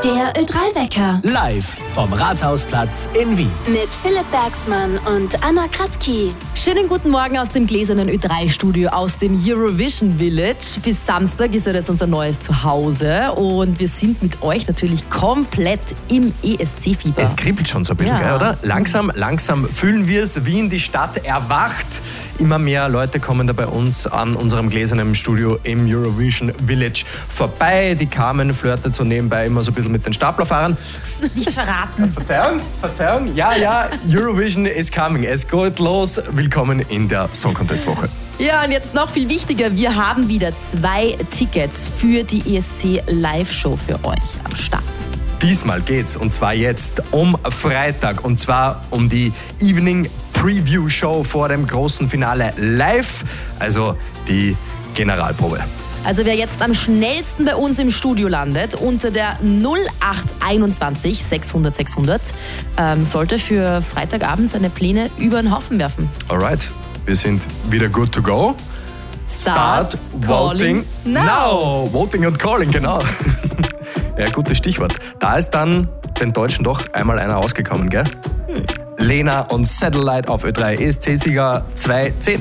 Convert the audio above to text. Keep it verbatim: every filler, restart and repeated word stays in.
Der Ö drei Wecker. Live vom Rathausplatz in Wien. Mit Philipp Bergsmann und Anna Kratky. Schönen guten Morgen aus dem gläsernen Ö drei Studio, aus dem Eurovision Village. Bis Samstag ist ja das unser neues Zuhause und wir sind mit euch natürlich komplett im E S C-Fieber. Es kribbelt schon so ein bisschen, Ja. gell, oder? Langsam, langsam fühlen wir es. Wien, die Stadt erwacht. Immer mehr Leute kommen da bei uns an unserem gläsernen Studio im Eurovision Village vorbei. Die Carmen flirtet so nebenbei immer so ein bisschen mit den Staplerfahrern. Nicht verraten. Verzeihung, Verzeihung. Ja, ja, Eurovision is coming. Es geht los. Willkommen in der Song Contest Woche. Ja, und jetzt noch viel wichtiger, wir haben wieder zwei Tickets für die E S C Live-Show für euch am Start. Diesmal geht's, und zwar jetzt um Freitag, und zwar um die Evening Preview Show vor dem großen Finale live, also die Generalprobe. Also wer jetzt am schnellsten bei uns im Studio landet, unter der null acht einundzwanzig sechshundert sechshundert, ähm, sollte für Freitagabend seine Pläne über den Haufen werfen. Alright, wir sind wieder good to go. Start calling now. Voting und calling, genau. Ja, gutes Stichwort. Da ist dann den Deutschen doch einmal einer ausgekommen, gell? Hm. Lena und Satellite auf Ö drei E S C-Sieger zwei zehn.